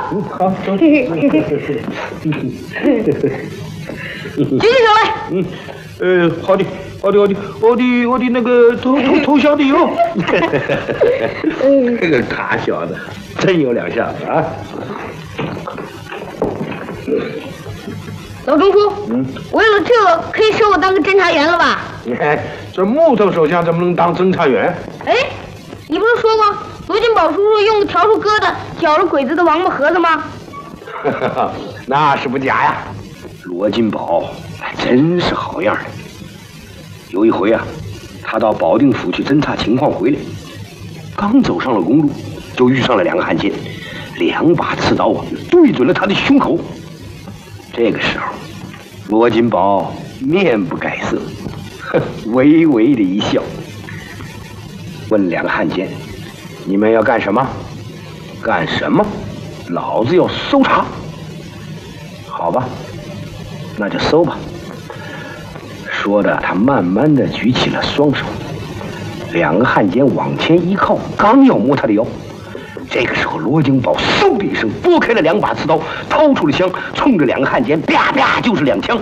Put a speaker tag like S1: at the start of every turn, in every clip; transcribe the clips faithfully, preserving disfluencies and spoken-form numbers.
S1: 嗯，好，走。
S2: 举起手来。
S1: 嗯，呃，好的，好的，好的，我的我的那个投投投降的哟。这个大小子真有两下子啊！
S2: 老中书，
S1: 嗯，
S2: 为了这个，可以收我当个侦查员了吧？
S1: 你看这木头手枪怎么能当侦查员？
S2: 哎，你不是说过罗金宝叔叔用个笤帚疙瘩绞了鬼子的王八盒子吗？
S1: 那是不假呀。罗金宝真是好样的。有一回啊，他到保定府去侦察情况回来，刚走上了公路，就遇上了两个汉奸，两把刺刀啊对准了他的胸口。这个时候，罗金宝面不改色，呵，微微的一笑，问两个汉奸：“你们要干什么？干什么？老子要搜查。好吧，那就搜吧。”说着，他慢慢的举起了双手，两个汉奸往前一靠，刚要摸他的腰。这个时候，罗金宝嗖的一声拨开了两把刺刀，掏出了枪，冲着两个汉奸啪啪就是两枪。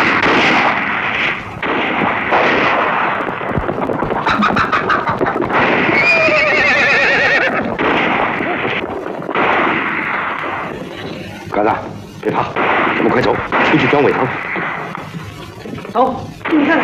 S1: 杆子，别怕，咱们快走，出去装尾堂。
S2: 走，你看。